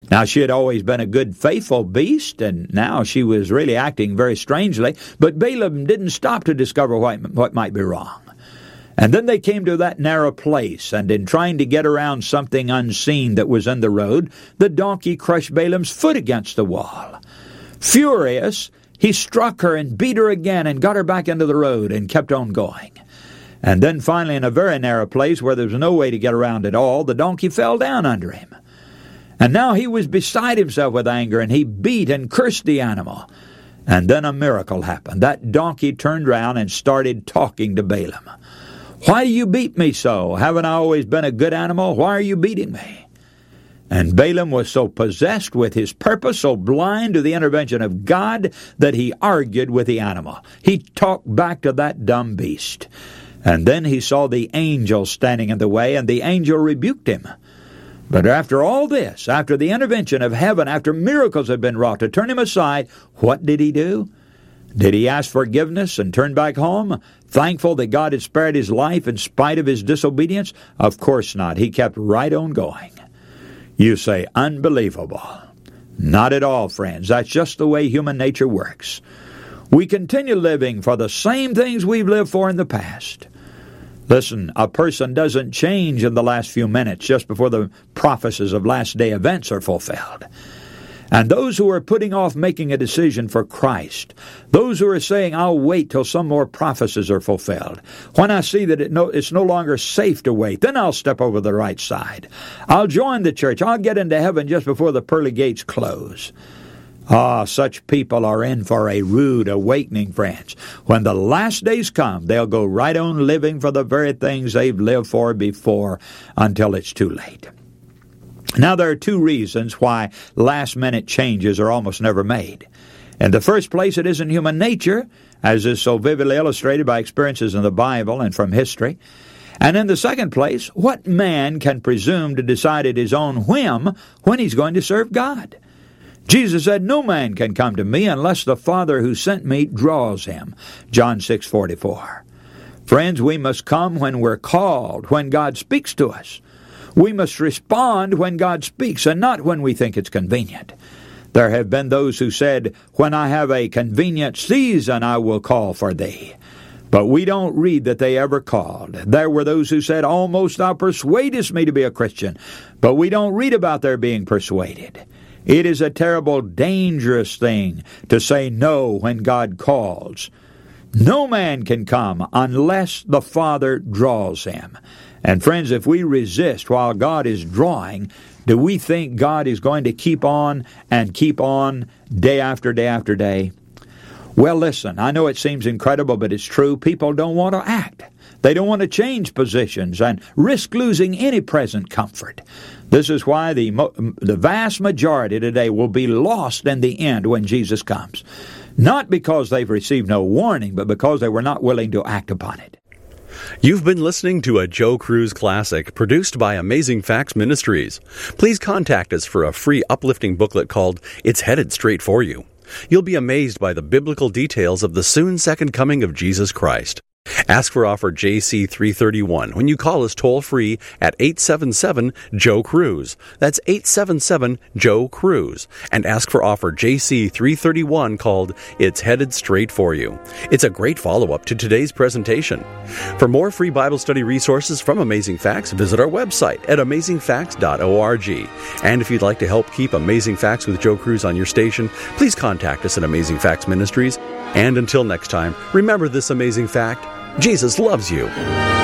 Now, she had always been a good, faithful beast, and now she was really acting very strangely. But Balaam didn't stop to discover what might be wrong. And then they came to that narrow place, and in trying to get around something unseen that was in the road, the donkey crushed Balaam's foot against the wall. Furious, he struck her and beat her again and got her back into the road and kept on going. And then finally, in a very narrow place where there was no way to get around at all, the donkey fell down under him. And now he was beside himself with anger, and he beat and cursed the animal. And then a miracle happened. That donkey turned round and started talking to Balaam. "Why do you beat me so? Haven't I always been a good animal? Why are you beating me?" And Balaam was so possessed with his purpose, so blind to the intervention of God, that he argued with the animal. He talked back to that dumb beast. And then he saw the angel standing in the way, and the angel rebuked him. But after all this, after the intervention of heaven, after miracles had been wrought to turn him aside, what did he do? Did he ask forgiveness and turn back home, thankful that God had spared his life in spite of his disobedience? Of course not. He kept right on going. You say, unbelievable. Not at all, friends. That's just the way human nature works. We continue living for the same things we've lived for in the past. Listen, a person doesn't change in the last few minutes just before the prophecies of last day events are fulfilled. And those who are putting off making a decision for Christ, those who are saying, I'll wait till some more prophecies are fulfilled. When I see that it's no longer safe to wait, then I'll step over the right side. I'll join the church. I'll get into heaven just before the pearly gates close. Such people are in for a rude awakening, friends. When the last days come, they'll go right on living for the very things they've lived for before until it's too late. Now, there are two reasons why last-minute changes are almost never made. In the first place, it isn't human nature, as is so vividly illustrated by experiences in the Bible and from history. And in the second place, what man can presume to decide at his own whim when he's going to serve God? Jesus said, no man can come to me unless the Father who sent me draws him. John 6:44. Friends, we must come when we're called, when God speaks to us. We must respond when God speaks and not when we think it's convenient. There have been those who said, when I have a convenient season, I will call for thee. But we don't read that they ever called. There were those who said, almost thou persuadest me to be a Christian. But we don't read about their being persuaded. It is a terrible, dangerous thing to say no when God calls. No man can come unless the Father draws him. And friends, if we resist while God is drawing, do we think God is going to keep on and keep on day after day after day? Well, listen, I know it seems incredible, but it's true. People don't want to act. They don't want to change positions and risk losing any present comfort. This is why the vast majority today will be lost in the end when Jesus comes. Not because they've received no warning, but because they were not willing to act upon it. You've been listening to a Joe Cruz Classic produced by Amazing Facts Ministries. Please contact us for a free uplifting booklet called It's Headed Straight for You. You'll be amazed by the biblical details of the soon second coming of Jesus Christ. Ask for offer JC331 when you call us toll-free at 877-JOE-CRUISE. That's 877-JOE-CRUISE. And ask for offer JC331 called It's Headed Straight for You. It's a great follow-up to today's presentation. For more free Bible study resources from Amazing Facts, visit our website at amazingfacts.org. And if you'd like to help keep Amazing Facts with Joe Cruz on your station, please contact us at Amazing Facts Ministries. And until next time, remember this amazing fact: Jesus loves you.